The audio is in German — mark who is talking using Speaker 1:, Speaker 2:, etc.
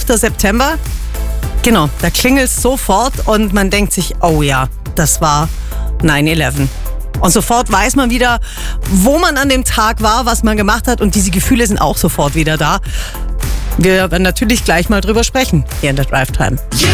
Speaker 1: 11. September. Genau, da klingelt es sofort und man denkt sich, oh ja, das war 9/11. Und sofort weiß man wieder, wo man an dem Tag war, was man gemacht hat, und diese Gefühle sind auch sofort wieder da. Wir werden natürlich gleich mal drüber sprechen hier in der Drive Time.
Speaker 2: Yeah.